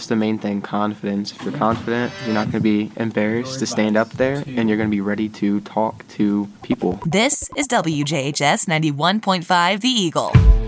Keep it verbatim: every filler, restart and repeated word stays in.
that's the main thing, confidence. If you're confident, you're not going to be embarrassed to stand up there, and you're going to be ready to talk to people. This is W J H S ninety-one point five The Eagle.